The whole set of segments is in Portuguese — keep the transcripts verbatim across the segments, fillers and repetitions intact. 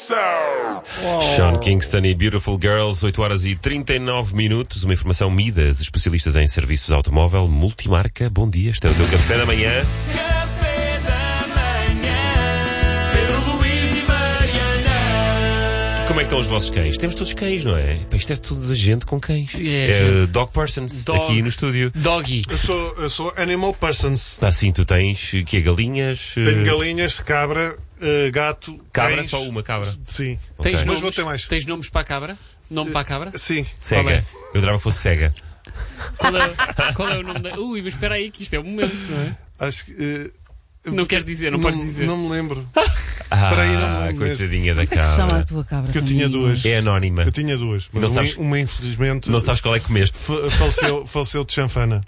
Sean Kingston e Beautiful Girls, oito horas e trinta e nove minutos. Uma informação Midas, especialistas em serviços automóvel, multimarca. Bom dia, este é o teu café da manhã. Café da manhã, Pedro Luís e Mariana. Como é que estão os vossos cães? Temos todos cães, não é? Pá, isto é tudo da gente com cães. É, É, dog persons, Dog. aqui no estúdio. Doggy. Eu sou, eu sou animal persons. Ah, sim, tu tens, que é galinhas? eh, Tenho galinhas, cabra, eh, gato, Cabra, cães. só uma cabra. Sim. Ok. Tens, Mas nomes, vou ter mais. tens nomes para a cabra? Nome para a cabra? Sim. Cega. Qual é? Eu adorava que fosse cega. Qual é, qual é o nome da. Ui, mas espera aí, que isto é o momento, não é? Acho que. eh, Não queres dizer, não podes dizer. Não me lembro. Ah, Espera aí, não me lembro coitadinha da Como é que se chama a cabra. tua cabra? Porque eu tinha Caminho? duas. É anónima. Eu tinha duas. Mas Não uma, sabes- uma, infelizmente, Não sabes qual é que comeste. fa- faleceu, faleceu de chanfana.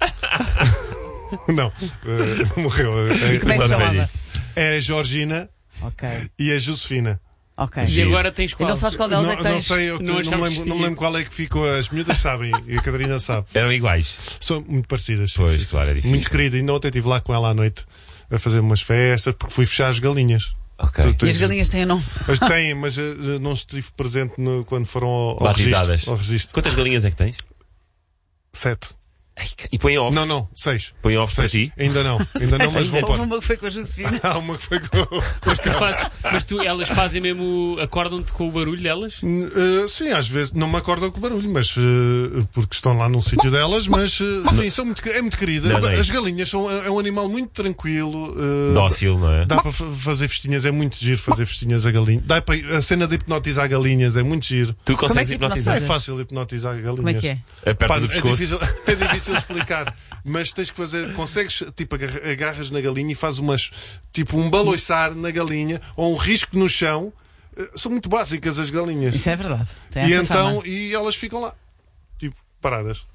Não. eh, morreu. Eh, Como é que Só se não vejo chamava? isso. É a Georgina Ok, e a Josefina. ok. E Giro. agora tens E qual? não sabes qual delas é Não, que não tens? sei, eu Não não, me achavas lembro, que não me tinha. lembro qual é que ficou. As miúdas sabem e a Catarina sabe. Eram iguais. São muito parecidas. sim, Pois, sim, sim. claro, é difícil. Muito querida. Ainda ontem estive lá com ela à noite a fazer umas festas porque fui fechar as galinhas. Ok. Tu- tu- E as galinhas têm nome? As têm, mas eh, não estive presente no- quando foram ao, ao Batizadas. registro. Ao registro. Quantas galinhas é que tens? Sete. Ai, ca- E põem ovos? Não, não, seis. Põem ovos para Seis. ti? Ainda não. Ainda não, mas vou Houve pôr. uma que foi com a Josefina. Há uma que foi com. Mas tu fazes. Mas tu, elas fazem mesmo. Acordam-te com o barulho delas? Eh, sim, às vezes não me acordam com barulho, mas eh, porque estão lá num sítio delas, mas eh, sim, são muito, é muito querida. Não, não é As isso. galinhas são é um animal muito tranquilo. eh, Dócil, não é? Dá para fa- fazer festinhas, é muito giro fazer festinhas a galinha. Dá para, a cena de hipnotizar galinhas é muito giro. Tu consegues Como é que hipnotizar? É fácil hipnotizar galinhas. Como é que é? Apertas Pá, o é, pescoço. difícil, é difícil explicar, mas tens que fazer, consegues, tipo, agarra- agarras na galinha e fazes umas, tipo, um baloiçar na galinha ou um risco no chão. Eh, São muito básicas as galinhas. Isso é verdade. Tem E essa então, fama. e elas ficam lá, tipo, paradas.